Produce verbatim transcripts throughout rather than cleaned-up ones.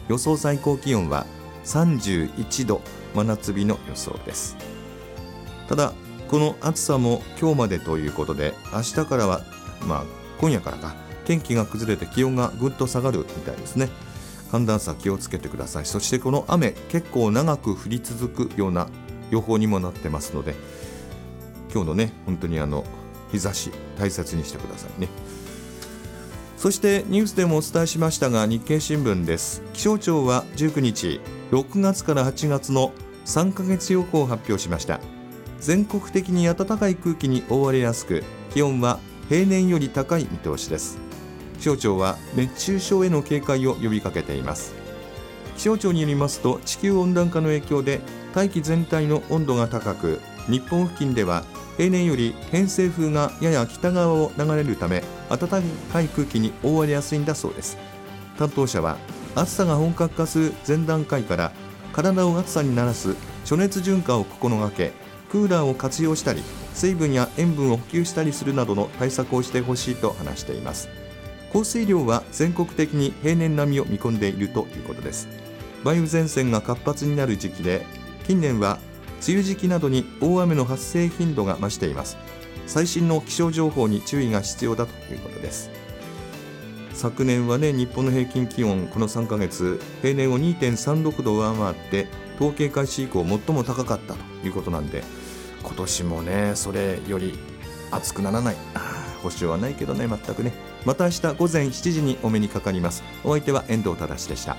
予想最高気温はさんじゅういちど、真夏日の予想です。ただこの暑さも今日までということで、明日からはまあ今夜からか天気が崩れて気温がぐっと下がるみたいですね。寒暖差気をつけてください。そしてこの雨結構長く降り続くような予報にもなってますので、今日のね本当にあの日差し大切にしてくださいね。そしてニュースでもお伝えしましたが、日経新聞です。気象庁はじゅうくにち、ろくがつからはちがつのさんかげつ予報を発表しました。全国的に暖かい空気に覆われやすく、気温は平年より高い見通しです。気象庁は熱中症への警戒を呼びかけています。気象庁によりますと、地球温暖化の影響で大気全体の温度が高く、日本付近では平年より偏西風がやや北側を流れるため、暖かい空気に覆われやすいんだそうです。担当者は、暑さが本格化する前段階から体を暑さに慣らす暑熱順化を心がけ、クーラーを活用したり水分や塩分を補給したりするなどの対策をしてほしいと話しています。降水量は全国的に平年並みを見込んでいるということです。梅雨前線が活発になる時期で、近年は梅雨時期などに大雨の発生頻度が増しています。最新の気象情報に注意が必要だということです。昨年はね、日本の平均気温このさんかげつ平年を にてんさんろくど上回って統計開始以降最も高かったということなんで、今年もねそれより暑くならない、保証はないけどね、全くね。また明日ごぜんしちじにお目にかかります。お相手は遠藤忠でした。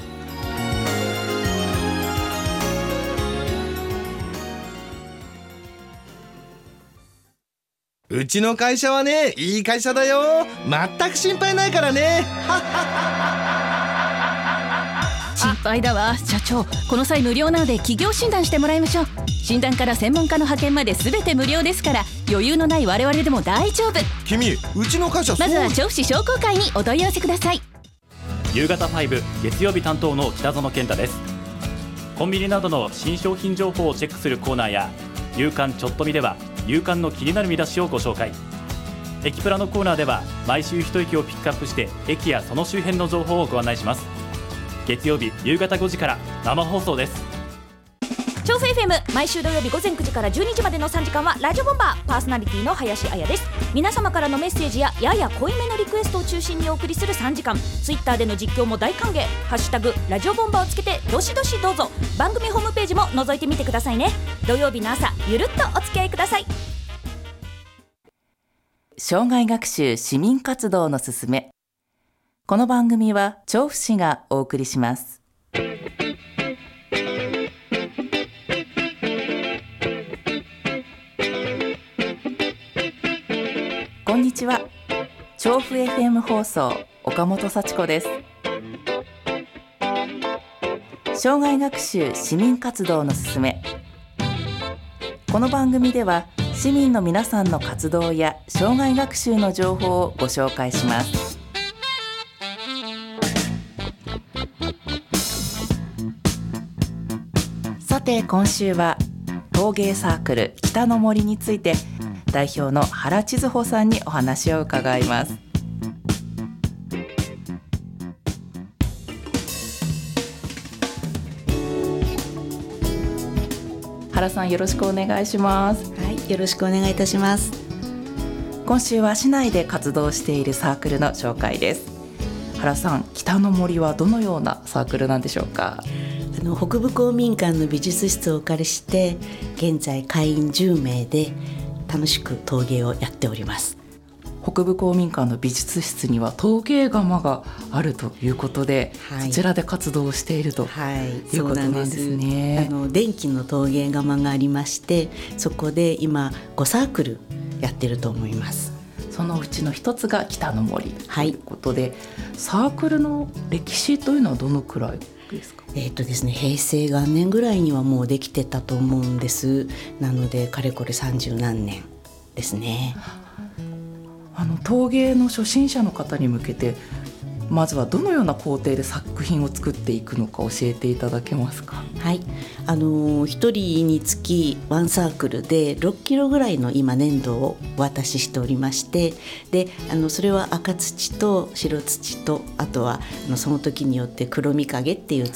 うちの会社はね、いい会社だよ。全く心配ないからね。 心配だわ社長。この際無料なので企業診断してもらいましょう。診断から専門家の派遣まで全て無料ですから、余裕のない我々でも大丈夫。 君、うちの会社そう。 まずは調布市商工会にお問い合わせください。 夕方ご月曜日担当の北園健太です。コンビニなどの新商品情報をチェックするコーナーや、夕刊ちょっと見では夕刊の気になる見出しをご紹介。駅プラのコーナーでは毎週一駅をピックアップして駅やその周辺の情報をご案内します。月曜日夕方ごじから生放送です。 調布 エフエム、 毎週土曜日午前くじからじゅうにじまでのさんじかんはラジオボンバー。パーソナリティの林彩です。皆様からのメッセージややや濃いめのリクエストを中心にお送りするさんじかん。ツイッターでの実況も大歓迎。ハッシュタグラジオボンバーをつけてどしどしどうぞ。番組ホームページも覗いてみてくださいね。土曜日の朝、ゆるっとお付き合いください。 障害学習市民活動のすすめ。この番組は調布市がお送りします。こんにちは。調布 エフエム 放送、岡本幸子です。障害学習市民活動のすすめ。この番組では市民の皆さんの活動や障害学習の情報をご紹介します。さて今週は陶芸サークル北の森について、代表の原千鶴穂さんにお話を伺います。原さん、よろしくお願いします。 はい、よろしくお願いいたします。 今週は市内で活動しているサークルの紹介です。原さん、北の森はどのようなサークルなんでしょうか？ あの北部公民館の美術室をお借りして、現在会員じゅうめいで楽しく陶芸をやっております。 北部公民館の美術室には陶芸窯があるということで、はい、そちらで活動をしていると、はい、いうことなんですね。 あの電気の陶芸窯がありまして、そこで今ごサークルやってると思います。 そのうちの一つが北の森ということで、はい、サークルの歴史というのはどのくらいですか？ えーとですね、平成元年ぐらいにはもうできてたと思うんです。なのでかれこれ三十何年ですね。 あの陶芸の初心者の方に向けて、まずはどのような工程で作品を作っていくのか教えていただけますか？ はい、あのひとりにつきワンサークルでろっキロぐらいの今粘土をお渡ししておりまして、であのそれは赤土と白土と、あとはあのその時によって黒みかげっていう